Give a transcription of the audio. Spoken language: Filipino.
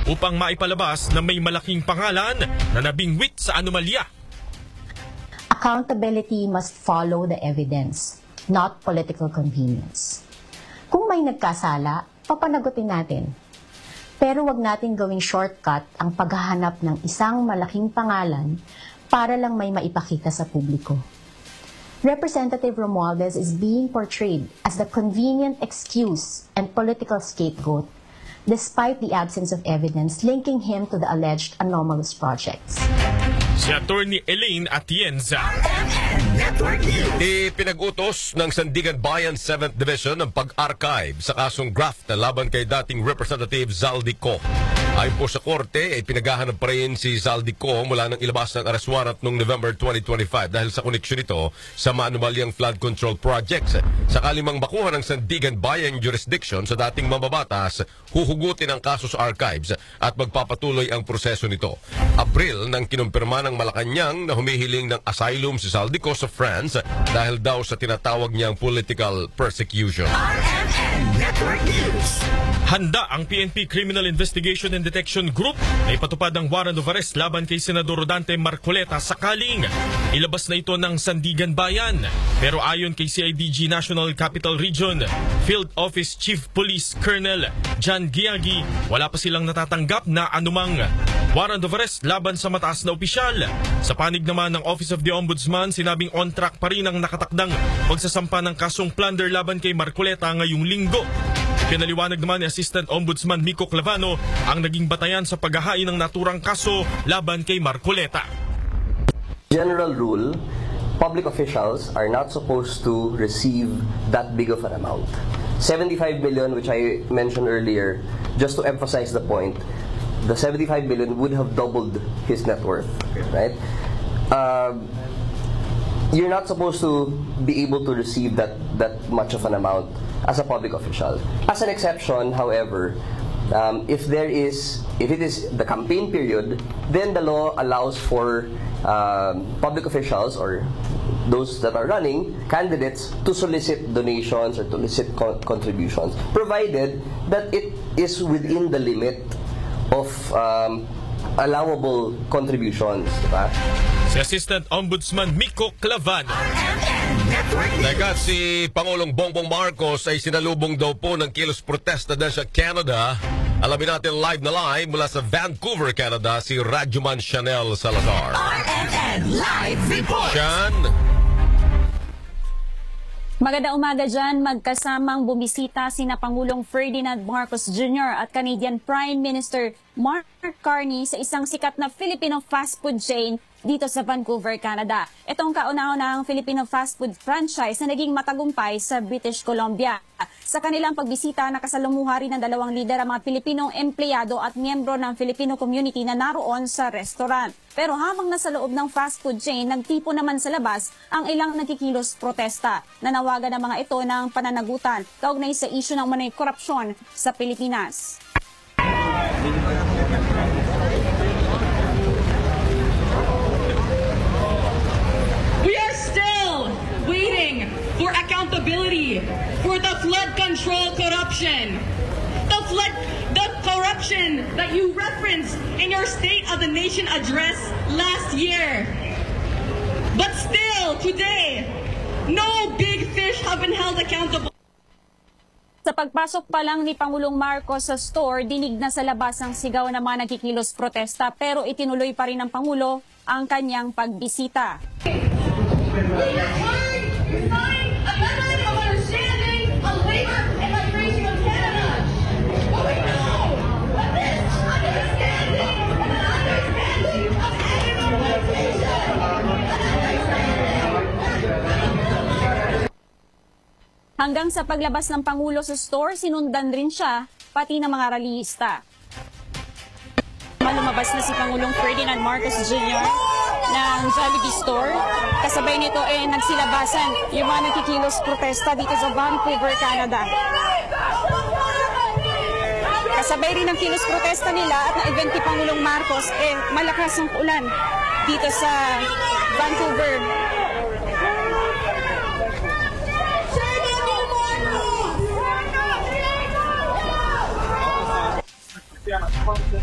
upang maipalabas na may malaking pangalan na nabingwit sa anomalya. Accountability must follow the evidence, not political convenience. Kung may nagkasala, papanagutin natin. Pero wag natin gawing shortcut ang paghahanap ng isang malaking pangalan para lang may maipakita sa publiko. Representative Romualdez is being portrayed as the convenient excuse and political scapegoat despite the absence of evidence linking him to the alleged anomalous projects. Si Attorney Elaine Atienza. Ipinag-utos ng Sandigan Bayan 7th Division ang pag-archive sa kasong graft na laban kay dating Representative Zaldico. Ayon po sa korte, pinaghahanap pa rin si Zaldico mula nang ilabas ng arrest warrant noong November 2025 dahil sa koneksyon nito sa maanumalyang flood control projects. Sakali mang makuha ng Sandigan Bayan jurisdiction sa dating mambabatas, huhugutin ang kaso sa archives at magpapatuloy ang proseso nito. April nang kinumpirma ng Malacanang na humihiling ng asylum si Zaldico sa France dahil daw sa tinatawag niyang political persecution. Handa ang PNP Criminal Investigation and Detection Group na ipatupad ang warrant of arrest laban kay Senador Rodante Marcoleta sakaling ilabas na ito ng Sandigan Bayan. Pero ayon kay CIDG National Capital Region Field Office Chief Police Colonel John Giagi, wala pa silang natatanggap na anumang warrant of arrest laban sa mataas na opisyal. Sa panig naman ng Office of the Ombudsman, sinabing on track pa rin ang nakatakdang pagsasampa ng kasong plunder laban kay Marcoleta ngayong linggo. Pinaliwanag naman ni Assistant Ombudsman Miko Clavano ang naging batayan sa paghahain ng naturang kaso laban kay Marcoleta. General rule, public officials are not supposed to receive that big of an amount. 75 billion, which I mentioned earlier, just to emphasize the point, the 75 billion would have doubled his net worth, right? You're not supposed to be able to receive that much of an amount as a public official. As an exception, however, if it is the campaign period, then the law allows for public officials or those that are running candidates to solicit donations or to solicit contributions, provided that it is within the limit of allowable contributions, diba? Si Assistant Ombudsman Miko Clavano. Teka, si Pangulong Bongbong Marcos ay sinalubong daw po ng kilos protesta dahil sa Canada. Alamin natin live na live mula sa Vancouver, Canada, si Rajuman Chanel Salazar. RMN Live Report! Shan? Magandang umaga dyan, magkasamang bumisita sina Pangulong Ferdinand Marcos Jr. at Canadian Prime Minister Mark Carney sa isang sikat na Filipino fast food chain dito sa Vancouver, Canada. Itong kauna-unahang Filipino fast food franchise na naging matagumpay sa British Columbia. Sa kanilang pagbisita, nakasalumuha rin ng dalawang lider ang mga Pilipinong empleyado at miyembro ng Filipino community na naroon sa restaurant. Pero habang nasa loob ng fast food chain, nagtipo naman sa labas ang ilang nagkikilos protesta. Nanawagan ng mga ito ng pananagutan kaugnay sa isyu ng umano'y korupsyon sa Pilipinas. For accountability for the flood control corruption. The corruption that you referenced in your State of the Nation address last year. But still, today, no big fish have been held accountable. Sa pagpasok pa lang ni Pangulong Marcos sa store, dinig na sa labas ang sigaw ng mga nagkikilos protesta pero itinuloy pa rin ng Pangulo ang kanyang pagbisita. Hanggang sa paglabas ng Pangulo sa store, sinundan rin siya, pati ng mga rallyista. Lumabas na si Pangulong Ferdinand Marcos Jr. ng Jollibee store. Kasabay nito nagsilabasan yung mga nagkikilos protesta dito sa Vancouver, Canada. Kasabay rin ng kilos protesta nila at na-event ni Pangulong Marcos, malakas ang ulan dito sa Vancouver.